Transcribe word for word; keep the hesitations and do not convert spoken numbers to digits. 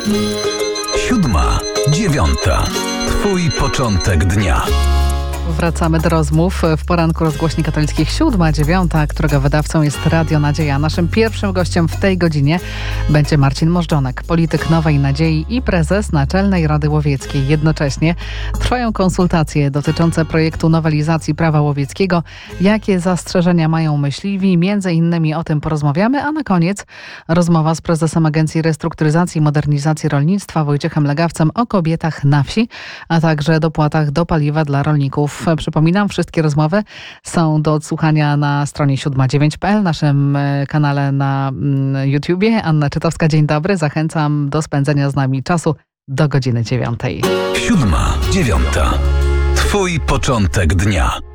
Siódma, dziewiąta. Twój początek dnia. Wracamy do rozmów w poranku rozgłośni katolickich siódma dziewiąta, którego wydawcą jest Radio Nadzieja. Naszym pierwszym gościem w tej godzinie będzie Marcin Możdżonek, polityk Nowej Nadziei i prezes Naczelnej Rady Łowieckiej. Jednocześnie trwają konsultacje dotyczące projektu nowelizacji prawa łowieckiego. Jakie zastrzeżenia mają myśliwi? Między innymi o tym porozmawiamy, a na koniec rozmowa z prezesem Agencji Restrukturyzacji i Modernizacji Rolnictwa Wojciechem Legawcem o kobietach na wsi, a także dopłatach do paliwa dla rolników. Przypominam, wszystkie rozmowy są do odsłuchania na stronie siódma dziewięć kropka p l, naszym kanale na YouTubie. Anna Czytowska, dzień dobry. Zachęcam do spędzenia z nami czasu do godziny dziewiątej. Siódma, dziewiąta. Twój początek dnia.